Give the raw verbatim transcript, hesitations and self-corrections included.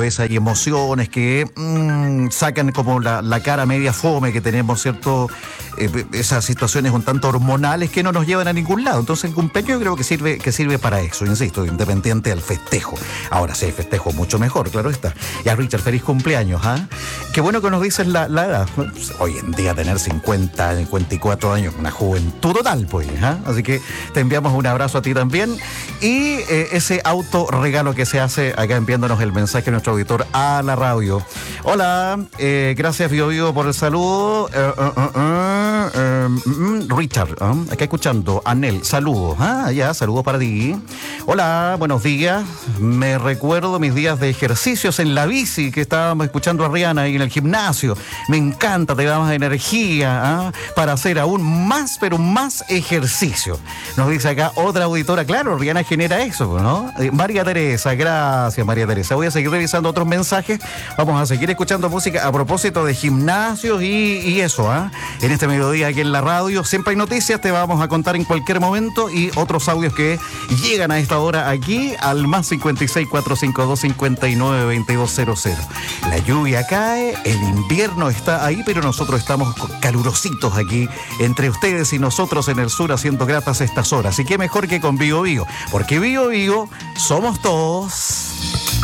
veces hay emociones que mmm, sacan como la, la cara media fome que tenemos, ¿cierto? Eh, esas situaciones un tanto hormonales que no nos llevan a ningún lado. Entonces el cumpleaños yo creo que sirve, que sirve para eso, insisto, independiente del festejo. Ahora sí, el festejo mucho mejor, claro está. Ya, Richard, feliz cumpleaños, ¿ah? ¿eh? Qué bueno que nos dices la, la edad. Hoy en día tener cincuenta, cincuenta y cuatro años, una juventud total, pues, ¿eh? Así que te enviamos un abrazo a ti también. Y eh, ese autorregalo que se hace acá enviándonos el mensaje de nuestro auditor a la radio. Hola, eh, gracias Bio Bio por el saludo. Uh, uh, uh, uh, uh, Richard, uh, acá escuchando. Anel, saludos. Ah, ya, saludos para ti. Hola, buenos días. Me recuerdo mis días de ejercicios en la bici que estábamos escuchando a Rihanna y en el gimnasio. Me encanta, te da más energía, ¿eh? Para hacer aún más, pero más ejercicio. Nos dice acá otra auditora. Claro, Rihanna genera eso, ¿no? Eh, María Teresa, gracias María Teresa. Voy a seguir revisando otros mensajes. Vamos a seguir escuchando música a propósito de gimnasios y, y eso, ¿ah? ¿eh? En este mediodía aquí en la radio siempre hay noticias, te vamos a contar en cualquier momento y otros audios que llegan a esta hora aquí al más cincuenta y seis, cuatrocientos cincuenta y dos, cincuenta y nueve, veintidós cero cero. La lluvia cae, el invierno está ahí, pero nosotros estamos calurositos aquí entre ustedes y nosotros en el sur haciendo gratas estas horas. Y qué mejor que con Bio Bio, porque Bio Bio somos todos.